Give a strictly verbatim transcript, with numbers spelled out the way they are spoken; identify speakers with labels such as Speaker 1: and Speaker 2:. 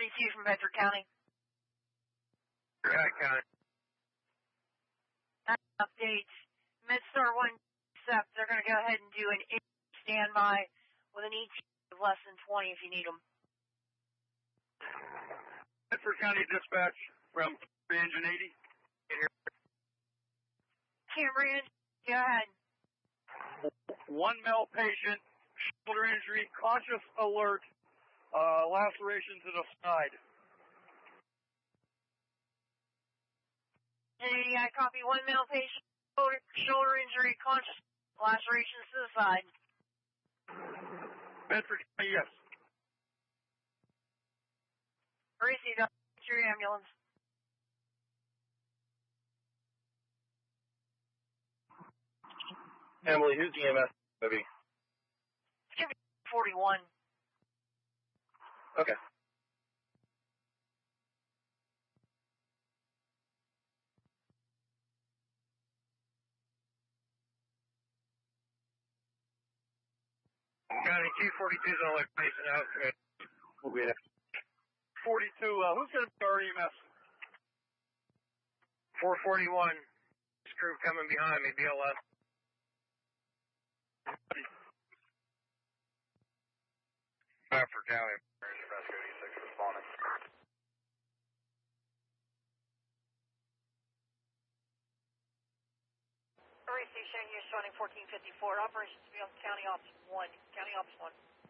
Speaker 1: forty-two from Bedford County.
Speaker 2: Bedford County.
Speaker 1: Updates. MedStar one accept. They're going to go ahead and do an standby with an E T of less than twenty if you need them.
Speaker 2: Bedford County Dispatch from Engine eighty.
Speaker 1: Cambrian, go ahead.
Speaker 2: One male patient, shoulder injury, conscious alert, uh, laceration to the side.
Speaker 1: Hey, I copy one male patient, shoulder, shoulder injury, conscious lacerations to the side.
Speaker 2: Bedford County, yes.
Speaker 1: Received, your ambulance.
Speaker 2: Emily, who's the E M S movie?
Speaker 1: It's going to be forty-one.
Speaker 2: Okay. County two forty-two is only patient out. We'll be there. forty-two, uh, who's going to be our E M S? four forty-one. This group coming behind me, B L S. Bedford County, Nebraska eighty-six responding.
Speaker 1: Receive showing you running fourteen fifty-four. Operations beyond County Ops one. County Ops one.